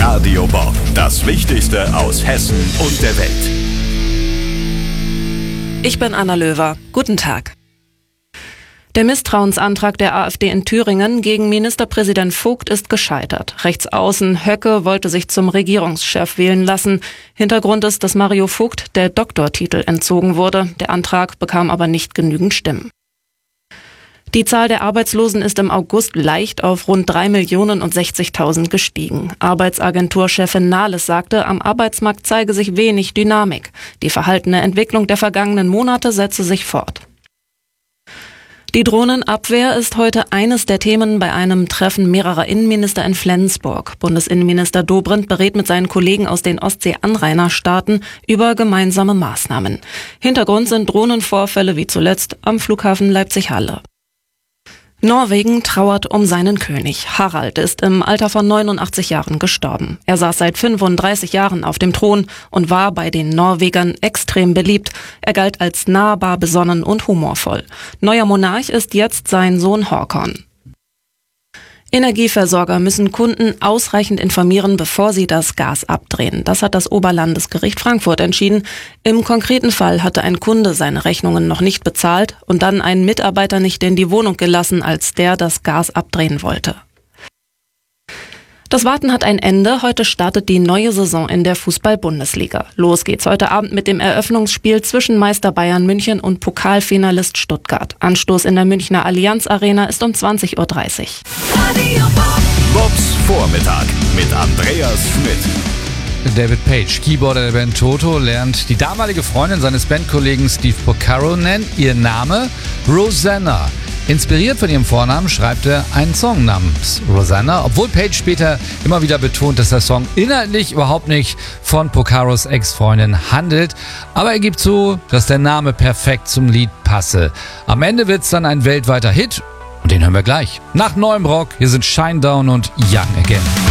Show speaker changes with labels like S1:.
S1: Radio Bob. Das Wichtigste aus Hessen und der Welt.
S2: Ich bin Anna Löwer. Guten Tag. Der Misstrauensantrag der AfD in Thüringen gegen Ministerpräsident Vogt ist gescheitert. Rechtsaußen Höcke wollte sich zum Regierungschef wählen lassen. Hintergrund ist, dass Mario Vogt der Doktortitel entzogen wurde. Der Antrag bekam aber nicht genügend Stimmen. Die Zahl der Arbeitslosen ist im August leicht auf rund 3.060.000 gestiegen. Arbeitsagenturchefin Nahles sagte, am Arbeitsmarkt zeige sich wenig Dynamik. Die verhaltene Entwicklung der vergangenen Monate setze sich fort. Die Drohnenabwehr ist heute eines der Themen bei einem Treffen mehrerer Innenminister in Flensburg. Bundesinnenminister Dobrindt berät mit seinen Kollegen aus den Ostsee-Anrainerstaaten über gemeinsame Maßnahmen. Hintergrund sind Drohnenvorfälle wie zuletzt am Flughafen Leipzig-Halle. Norwegen trauert um seinen König. Harald ist im Alter von 89 Jahren gestorben. Er saß seit 35 Jahren auf dem Thron und war bei den Norwegern extrem beliebt. Er galt als nahbar, besonnen und humorvoll. Neuer Monarch ist jetzt sein Sohn Håkon. Energieversorger müssen Kunden ausreichend informieren, bevor sie das Gas abdrehen. Das hat das Oberlandesgericht Frankfurt entschieden. Im konkreten Fall hatte ein Kunde seine Rechnungen noch nicht bezahlt und dann einen Mitarbeiter nicht in die Wohnung gelassen, als der das Gas abdrehen wollte. Das Warten hat ein Ende. Heute startet die neue Saison in der Fußball-Bundesliga. Los geht's heute Abend mit dem Eröffnungsspiel zwischen Meister Bayern München und Pokalfinalist Stuttgart. Anstoß in der Münchner Allianz Arena ist um 20.30 Uhr.
S1: Bobs Vormittag mit Andreas Schmidt.
S3: David Page, Keyboarder der Band Toto, lernt die damalige Freundin seines Bandkollegen Steve Porcaro nennen. Ihr Name? Rosanna. Inspiriert von ihrem Vornamen schreibt er einen Song namens Rosanna, obwohl Page später immer wieder betont, dass der Song inhaltlich überhaupt nicht von Porcaros Ex-Freundin handelt. Aber er gibt zu, dass der Name perfekt zum Lied passe. Am Ende wird's dann ein weltweiter Hit und den hören wir gleich. Nach neuem Rock, hier sind Shinedown und Young Again.